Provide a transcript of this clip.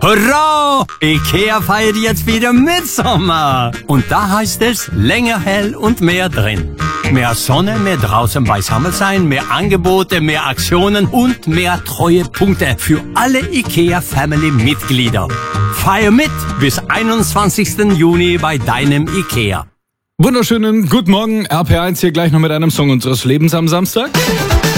Hurra! IKEA feiert jetzt wieder Mitsommer. Und da heißt es länger hell und mehr drin. Mehr Sonne, mehr draußen beisammen sein, mehr Angebote, mehr Aktionen und mehr Treuepunkte für alle IKEA-Family-Mitglieder. Feier mit bis 21. Juni bei deinem IKEA. Wunderschönen guten Morgen, RPR1 hier gleich noch mit einem Song unseres Lebens am Samstag.